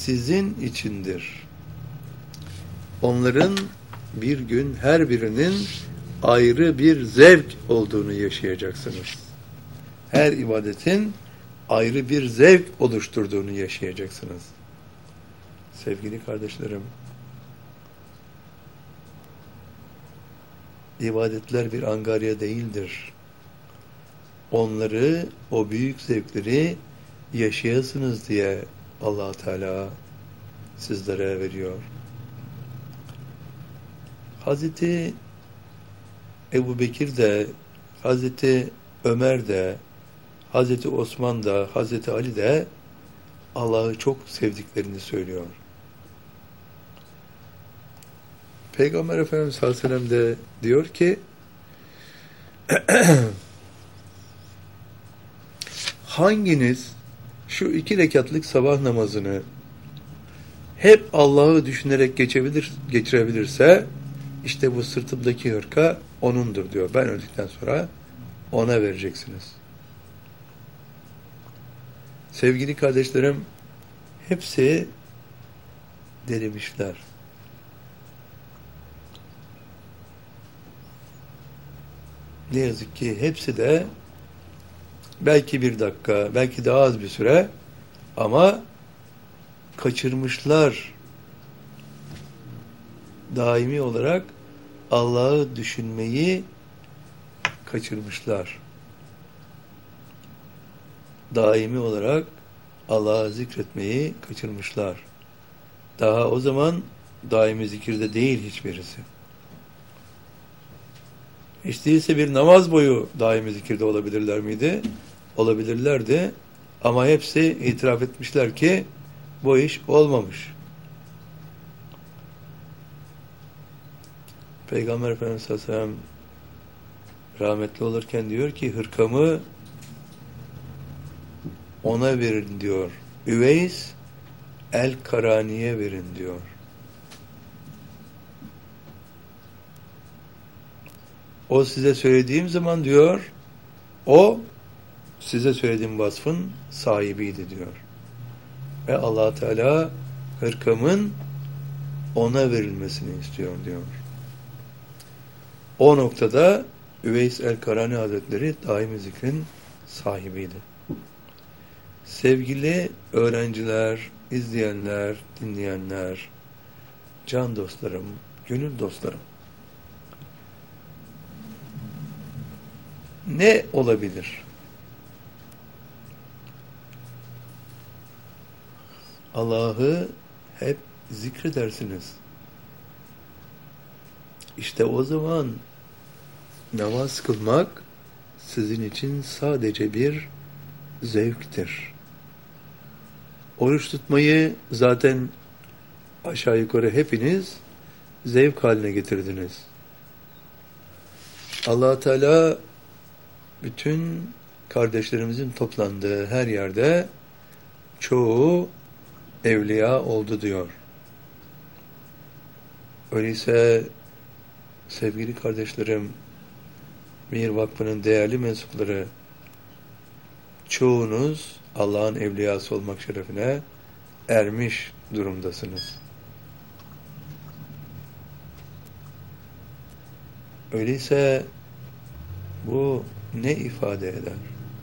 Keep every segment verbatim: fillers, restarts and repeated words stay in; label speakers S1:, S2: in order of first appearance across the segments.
S1: sizin içindir. Onların bir gün her birinin ayrı bir zevk olduğunu yaşayacaksınız. Her ibadetin ayrı bir zevk oluşturduğunu yaşayacaksınız. Sevgili kardeşlerim, ibadetler bir angarya değildir. Onları, o büyük zevkleri yaşayasınız diye Allah Teala sizlere veriyor. Hazreti Ebu Bekir de, Hazreti Ömer de, Hazreti Osman da, Hazreti Ali de Allah'ı çok sevdiklerini söylüyor. Peygamber Efendimiz sallallahu aleyhi ve sellem de diyor ki hanginiz şu iki rekatlık sabah namazını hep Allah'ı düşünerek geçebilir, geçirebilirse işte bu sırtımdaki hırka onundur diyor. Ben öldükten sonra ona vereceksiniz. Sevgili kardeşlerim, hepsi denemişler. Ne yazık ki hepsi de belki bir dakika, belki daha az bir süre ama kaçırmışlar. Daimi olarak Allah'ı düşünmeyi kaçırmışlar. Daimi olarak Allah'ı zikretmeyi kaçırmışlar. Daha o zaman daimi zikirde değil hiçbirisi. Hiç değilse bir namaz boyu daimi zikirde olabilirler miydi? Olabilirlerdi. Ama hepsi itiraf etmişler ki bu iş olmamış. Peygamber Efendimiz sallallahu aleyhi ve sellem rahmetli olurken diyor ki hırkamı ona verin diyor. Üveys el-Karani'ye verin diyor. O size söylediğim zaman diyor, o size söylediğim vasfın sahibiydi diyor. Ve Allah Teala hırkamın ona verilmesini istiyor diyor. O noktada Üveys el-Karani Hazretleri daimi zikrin sahibiydi. Sevgili öğrenciler, izleyenler, dinleyenler, can dostlarım, gönül dostlarım, ne olabilir? Allah'ı hep zikredersiniz. İşte o zaman namaz kılmak sizin için sadece bir zevktir. Oruç tutmayı zaten aşağı yukarı hepiniz zevk haline getirdiniz. Allah Teala bütün kardeşlerimizin toplandığı her yerde çoğu evliya oldu diyor. Öyleyse sevgili kardeşlerim, Mihir Vakfı'nın değerli mensupları, çoğunuz Allah'ın evliyası olmak şerefine ermiş durumdasınız. Öyleyse bu ne ifade eder?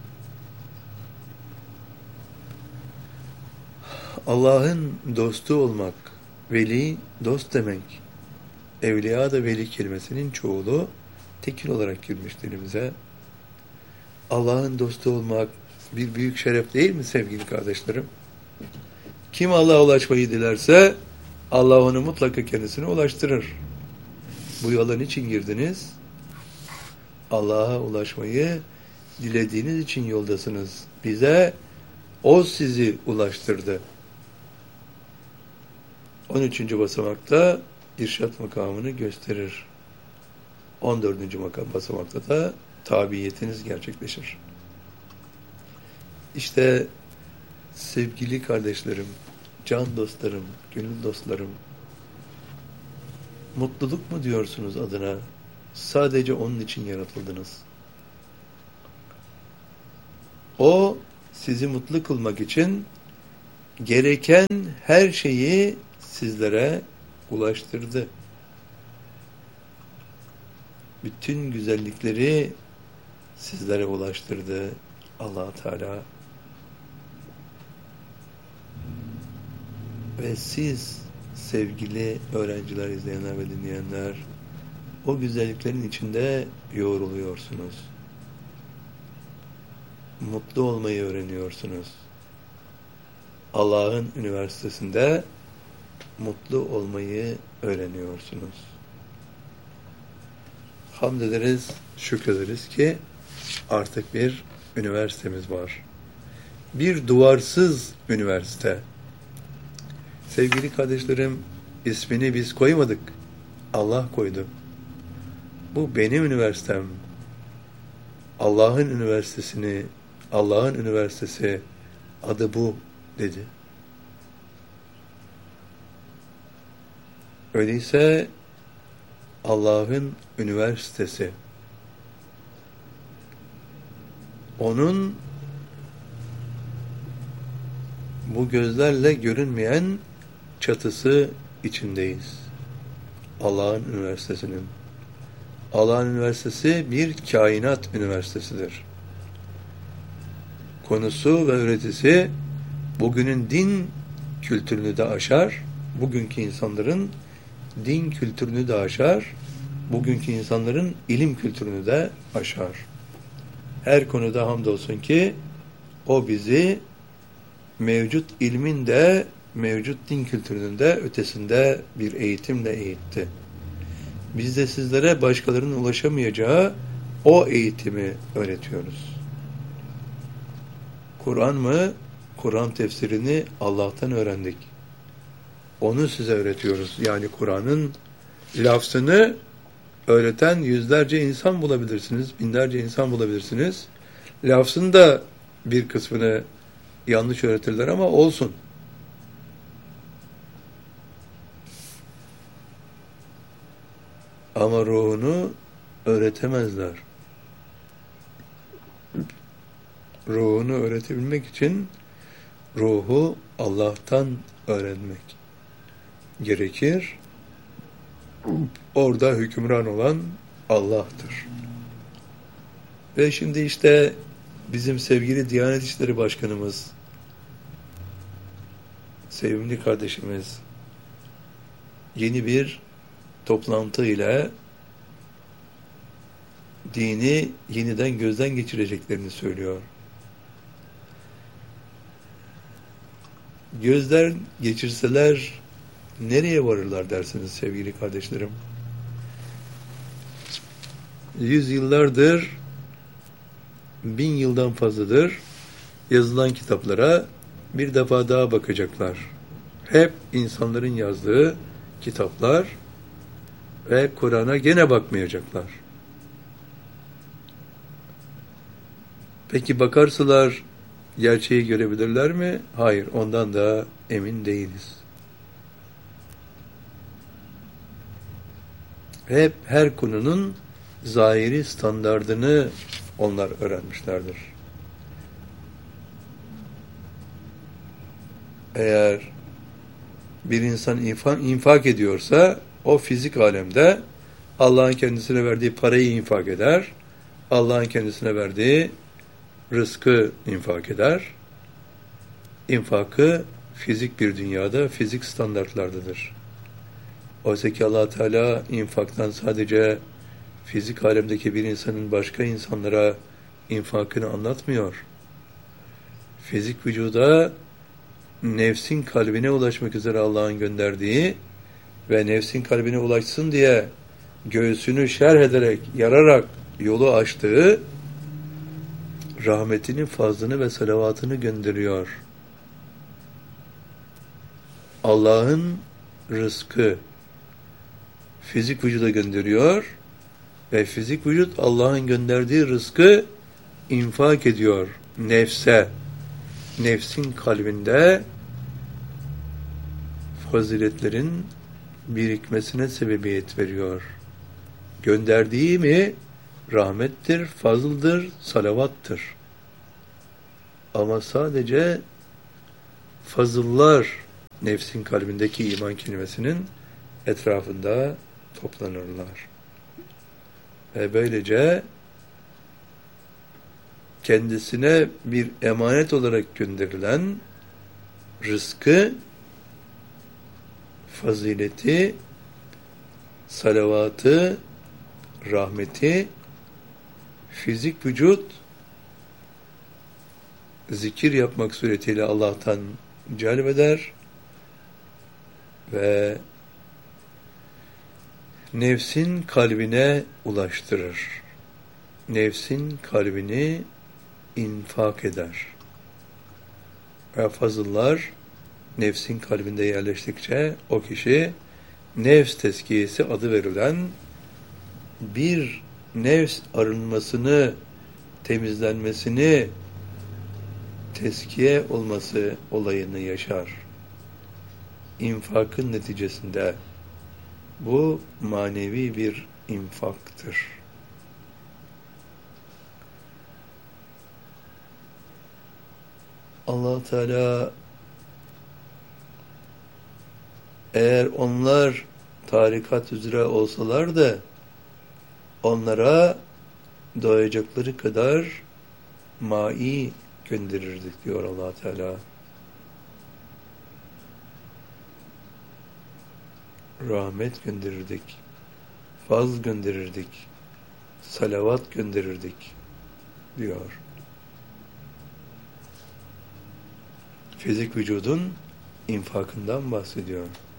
S1: Allah'ın dostu olmak, veli dost demek. Evliya da veli kelimesinin çoğulu tekil olarak girmiş dilimize. Allah'ın dostu olmak bir büyük şeref değil mi sevgili kardeşlerim? Kim Allah'a ulaşmayı dilerse Allah onu mutlaka kendisine ulaştırır. Bu yola niçin girdiniz? Allah'a ulaşmayı dilediğiniz için yoldasınız. Bize o sizi ulaştırdı. on üçüncü basamakta irşat makamını gösterir. on dördüncü makam basamakta da tabiyetiniz gerçekleşir. İşte sevgili kardeşlerim, can dostlarım, gönül dostlarım, mutluluk mu diyorsunuz adına? Sadece onun için yaratıldınız. O sizi mutlu kılmak için gereken her şeyi sizlere ulaştırdı. Bütün güzellikleri sizlere ulaştırdı Allah Teala. Ve siz sevgili öğrenciler, izleyenler ve dinleyenler, o güzelliklerin içinde yoğruluyorsunuz. Mutlu olmayı öğreniyorsunuz. Allah'ın üniversitesinde mutlu olmayı öğreniyorsunuz. Hamd ederiz, şükrederiz ki artık bir üniversitemiz var. Bir duvarsız üniversite. Sevgili kardeşlerim, ismini biz koymadık. Allah koydu. Bu benim üniversitem. Allah'ın üniversitesini, Allah'ın üniversitesi, adı bu dedi. Öyleyse Allah'ın üniversitesi. Onun bu gözlerle görünmeyen çatısı içindeyiz. Allah'ın üniversitesinin. Allah'ın üniversitesi bir kainat üniversitesidir. Konusu ve öğretisi bugünün din kültürünü de aşar, bugünkü insanların din kültürünü de aşar, bugünkü insanların ilim kültürünü de aşar. Her konuda hamdolsun ki o bizi mevcut ilmin de mevcut din kültürünün de ötesinde bir eğitimle eğitti. Biz de sizlere başkalarının ulaşamayacağı o eğitimi öğretiyoruz. Kur'an mı? Kur'an tefsirini Allah'tan öğrendik. Onu size öğretiyoruz. Yani Kur'an'ın lafzını öğreten yüzlerce insan bulabilirsiniz, binlerce insan bulabilirsiniz. Lafzın da bir kısmını yanlış öğretirler ama olsun. Ama ruhunu öğretemezler. Ruhunu öğretebilmek için ruhu Allah'tan öğrenmek gerekir. Orada hükümran olan Allah'tır. Ve şimdi işte bizim sevgili Diyanet İşleri Başkanımız, sevimli kardeşimiz, yeni bir toplantı ile dini yeniden gözden geçireceklerini söylüyor. Gözden geçirseler nereye varırlar dersiniz sevgili kardeşlerim? Yüzyıllardır, bin yıldan fazladır yazılan kitaplara bir defa daha bakacaklar. Hep insanların yazdığı kitaplar ve Kur'an'a gene bakmayacaklar. Peki bakarsalar gerçeği görebilirler mi? Hayır, ondan da emin değiliz. Hep her konunun zahiri standardını onlar öğrenmişlerdir. Eğer bir insan infak, infak ediyorsa o fizik alemde Allah'ın kendisine verdiği parayı infak eder. Allah'ın kendisine verdiği rızkı infak eder. İnfakı fizik bir dünyada, fizik standartlardadır. Oysa ki Allah Teala infaktan sadece fizik alemdeki bir insanın başka insanlara infakını anlatmıyor. Fizik vücuda nefsin kalbine ulaşmak üzere Allah'ın gönderdiği ve nefsin kalbine ulaşsın diye göğsünü şerh ederek, yararak yolu açtığı rahmetinin fazlını ve salavatını gönderiyor. Allah'ın rızkı fizik vücuda gönderiyor ve fizik vücut Allah'ın gönderdiği rızkı infak ediyor nefse. Nefsin kalbinde faziletlerin birikmesine sebebiyet veriyor. Gönderdiği mi rahmettir, fazıldır, salavattır. Ama sadece fazıllar nefsin kalbindeki iman kelimesinin etrafında toplanırlar. Ve böylece kendisine bir emanet olarak gönderilen rızkı, fazileti, salavatı, rahmeti, fizik vücut, zikir yapmak suretiyle Allah'tan celbeder ve nefsin kalbine ulaştırır. Nefsin kalbini infak eder. Ve fazıllar nefsin kalbinde yerleştikçe o kişi nefs tezkiyesi adı verilen bir nefs arınmasını, temizlenmesini, tezkiye olması olayını yaşar. İnfakın neticesinde bu manevi bir infaktır. Allah Teala eğer onlar tarikat üzere olsalar da onlara doyacakları kadar mai gönderirdik diyor Allah Teala. Rahmet gönderirdik, faz gönderirdik, salavat gönderirdik diyor. Fizik vücudun infakından bahsediyor.